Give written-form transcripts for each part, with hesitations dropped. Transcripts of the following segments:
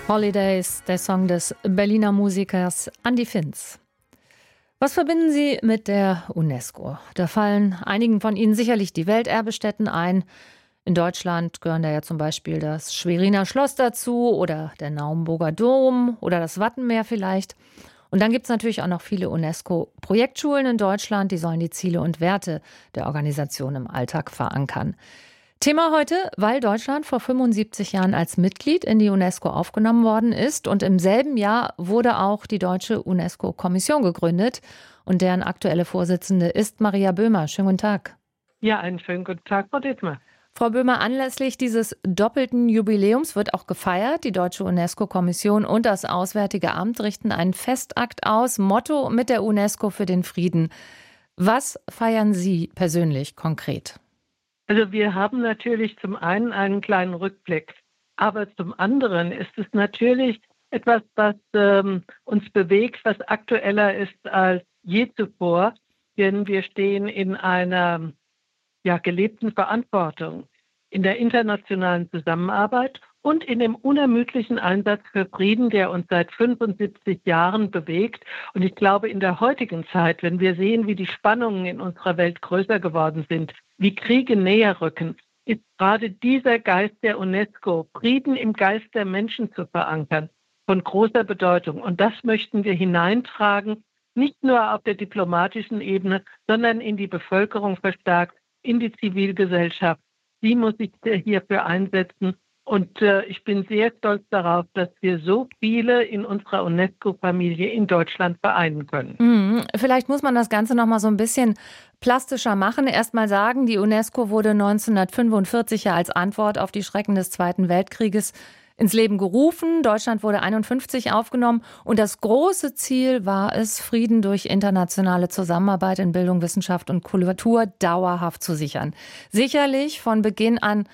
Holidays, der Song des Berliner Musikers Andi Finz. Was verbinden Sie mit der UNESCO? Da fallen einigen von Ihnen sicherlich die Welterbestätten ein. In Deutschland gehören da ja zum Beispiel das Schweriner Schloss dazu oder der Naumburger Dom oder das Wattenmeer vielleicht. Und dann gibt es natürlich auch noch viele UNESCO-Projektschulen in Deutschland, die sollen die Ziele und Werte der Organisation im Alltag verankern. Thema heute, weil Deutschland vor 75 Jahren als Mitglied in die UNESCO aufgenommen worden ist und im selben Jahr wurde auch die Deutsche UNESCO-Kommission gegründet und deren aktuelle Vorsitzende ist Maria Böhmer. Schönen guten Tag. Ja, einen schönen guten Tag, Frau Dittmer. Frau Böhmer, anlässlich dieses doppelten Jubiläums wird auch gefeiert. Die Deutsche UNESCO-Kommission und das Auswärtige Amt richten einen Festakt aus. Motto mit der UNESCO für den Frieden. Was feiern Sie persönlich konkret? Also wir haben natürlich zum einen einen kleinen Rückblick, aber zum anderen ist es natürlich etwas, was uns bewegt, was aktueller ist als je zuvor, denn wir stehen in einer gelebten Verantwortung in der internationalen Zusammenarbeit und in dem unermüdlichen Einsatz für Frieden, der uns seit 75 Jahren bewegt. Und ich glaube, in der heutigen Zeit, wenn wir sehen, wie die Spannungen in unserer Welt größer geworden sind, wie Kriege näher rücken, ist gerade dieser Geist der UNESCO, Frieden im Geist der Menschen zu verankern, von großer Bedeutung. Und das möchten wir hineintragen, nicht nur auf der diplomatischen Ebene, sondern in die Bevölkerung verstärkt, in die Zivilgesellschaft. Sie muss sich hierfür einsetzen. Und ich bin sehr stolz darauf, dass wir so viele in unserer UNESCO-Familie in Deutschland vereinen können. Vielleicht muss man das Ganze noch mal so ein bisschen plastischer machen. Erst mal sagen, die UNESCO wurde 1945 ja als Antwort auf die Schrecken des Zweiten Weltkrieges ins Leben gerufen. Deutschland wurde 1951 aufgenommen. Und das große Ziel war es, Frieden durch internationale Zusammenarbeit in Bildung, Wissenschaft und Kultur dauerhaft zu sichern. Sicherlich von Beginn an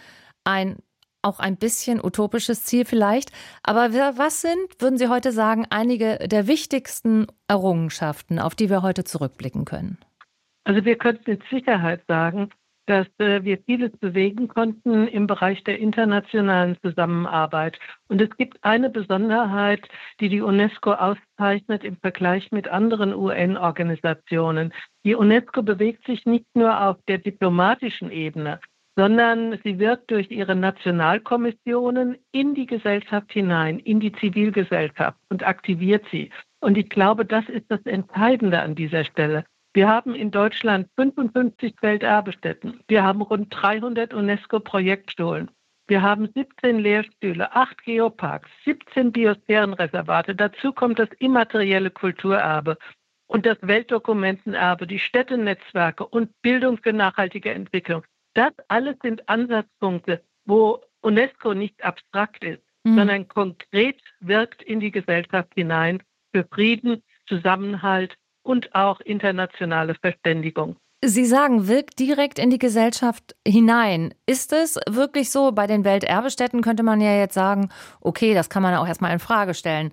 auch ein bisschen utopisches Ziel vielleicht. Aber was sind, würden Sie heute sagen, einige der wichtigsten Errungenschaften, auf die wir heute zurückblicken können? Also wir können mit Sicherheit sagen, dass wir vieles bewegen konnten im Bereich der internationalen Zusammenarbeit. Und es gibt eine Besonderheit, die die UNESCO auszeichnet im Vergleich mit anderen UN-Organisationen. Die UNESCO bewegt sich nicht nur auf der diplomatischen Ebene, sondern sie wirkt durch ihre Nationalkommissionen in die Gesellschaft hinein, in die Zivilgesellschaft und aktiviert sie. Und ich glaube, das ist das Entscheidende an dieser Stelle. Wir haben in Deutschland 55 Welterbestätten. Wir haben rund 300 UNESCO-Projektschulen. Wir haben 17 Lehrstühle, 8 Geoparks, 17 Biosphärenreservate. Dazu kommt das immaterielle Kulturerbe und das Weltdokumentenerbe, die Städtenetzwerke und Bildung für nachhaltige Entwicklung. Das alles sind Ansatzpunkte, wo UNESCO nicht abstrakt ist, sondern konkret wirkt in die Gesellschaft hinein für Frieden, Zusammenhalt und auch internationale Verständigung. Sie sagen, wirkt direkt in die Gesellschaft hinein. Ist es wirklich so? Bei den Welterbestätten könnte man ja jetzt sagen, okay, das kann man auch erstmal in Frage stellen.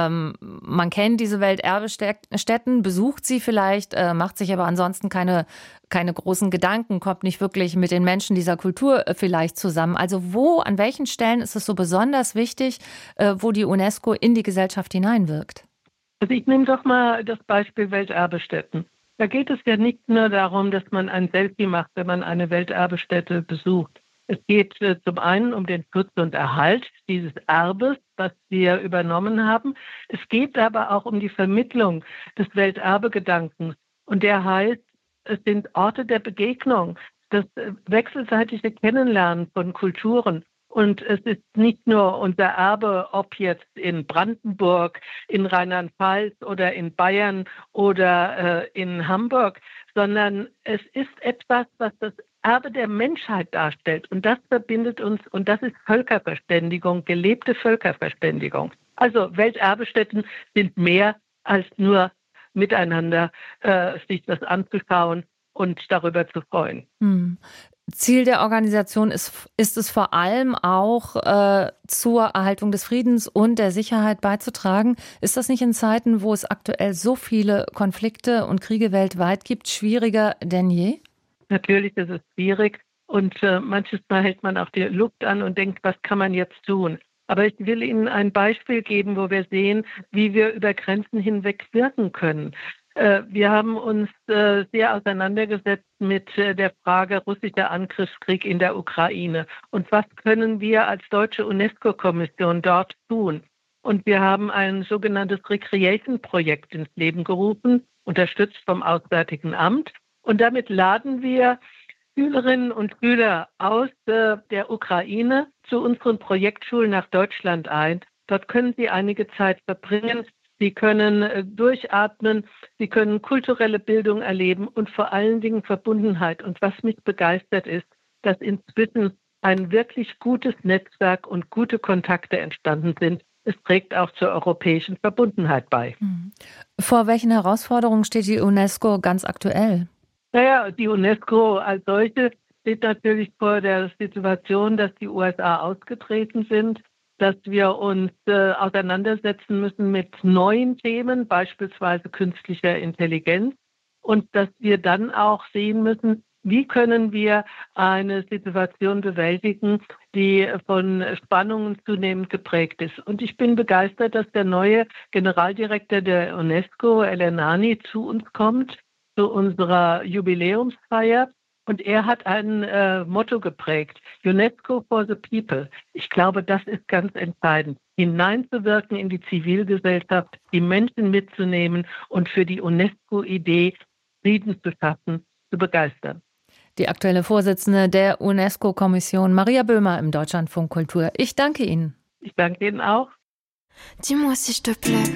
Man kennt diese Welterbestätten, besucht sie vielleicht, macht sich aber ansonsten keine großen Gedanken, kommt nicht wirklich mit den Menschen dieser Kultur vielleicht zusammen. Also an welchen Stellen ist es so besonders wichtig, wo die UNESCO in die Gesellschaft hineinwirkt? Also ich nehme doch mal das Beispiel Welterbestätten. Da geht es ja nicht nur darum, dass man ein Selfie macht, wenn man eine Welterbestätte besucht. Es geht zum einen um den Schutz und Erhalt dieses Erbes, was wir übernommen haben. Es geht aber auch um die Vermittlung des Welterbegedankens. Und der heißt, es sind Orte der Begegnung, das wechselseitige Kennenlernen von Kulturen. Und es ist nicht nur unser Erbe, ob jetzt in Brandenburg, in Rheinland-Pfalz oder in Bayern oder in Hamburg, sondern es ist etwas, was das Erbe der Menschheit darstellt. Und das verbindet uns und das ist Völkerverständigung, gelebte Völkerverständigung. Also Welterbestätten sind mehr als nur miteinander sich das anzuschauen und darüber zu freuen. Ziel der Organisation ist es vor allem auch zur Erhaltung des Friedens und der Sicherheit beizutragen. Ist das nicht in Zeiten, wo es aktuell so viele Konflikte und Kriege weltweit gibt, schwieriger denn je? Natürlich ist es schwierig und manches Mal hält man auch die Luft an und denkt, was kann man jetzt tun? Aber ich will Ihnen ein Beispiel geben, wo wir sehen, wie wir über Grenzen hinweg wirken können. Wir haben uns sehr auseinandergesetzt mit der Frage russischer Angriffskrieg in der Ukraine. Und was können wir als deutsche UNESCO-Kommission dort tun? Und wir haben ein sogenanntes Recreation-Projekt ins Leben gerufen, unterstützt vom Auswärtigen Amt. Und damit laden wir Schülerinnen und Schüler aus der Ukraine zu unseren Projektschulen nach Deutschland ein. Dort können sie einige Zeit verbringen. Sie können durchatmen, sie können kulturelle Bildung erleben und vor allen Dingen Verbundenheit. Und was mich begeistert ist, dass inzwischen ein wirklich gutes Netzwerk und gute Kontakte entstanden sind. Es trägt auch zur europäischen Verbundenheit bei. Vor welchen Herausforderungen steht die UNESCO ganz aktuell? Naja, die UNESCO als solche steht natürlich vor der Situation, dass die USA ausgetreten sind, dass wir uns auseinandersetzen müssen mit neuen Themen, beispielsweise künstlicher Intelligenz, und dass wir dann auch sehen müssen, wie können wir eine Situation bewältigen, die von Spannungen zunehmend geprägt ist. Und ich bin begeistert, dass der neue Generaldirektor der UNESCO, El Ennani, zu uns kommt, zu unserer Jubiläumsfeier. Und er hat ein Motto geprägt, UNESCO for the People. Ich glaube, das ist ganz entscheidend, hineinzuwirken in die Zivilgesellschaft, die Menschen mitzunehmen und für die UNESCO-Idee Frieden zu schaffen, zu begeistern. Die aktuelle Vorsitzende der UNESCO-Kommission, Maria Böhmer im Deutschlandfunk Kultur. Ich danke Ihnen. Ich danke Ihnen auch. Dis-moi si je te plais.